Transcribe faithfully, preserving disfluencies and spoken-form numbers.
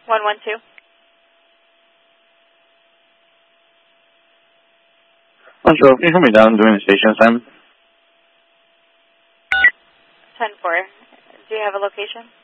one one two. Not sure. Can you hold me down during the station assignment? ten four. Do you have a location?